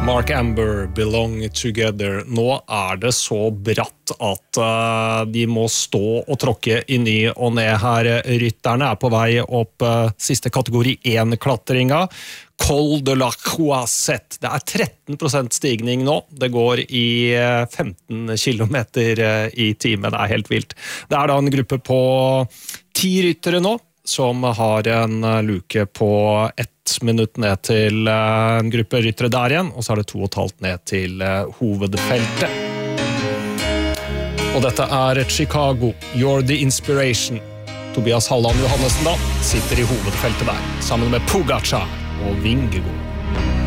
Mark Amber, Belong Together. Nå det så bratt at de må stå og tråkke I ny og ned her. Rytterne på vei opp siste kategori 1-klatringa. Col de la Croisette. Det 13% stigning nå. Det går I 15 kilometer I timen. Det helt vilt. Det da en gruppe på 10 ryttere nå, som har en luke på 1 minutt ned til en gruppe ryttere der igjen, og så det 2,5 ned til hovedfeltet. Og dette Chicago, You're the Inspiration. Tobias Halland Johannessen da, sitter I hovedfeltet der, sammen med Pogacar og Vingegaard.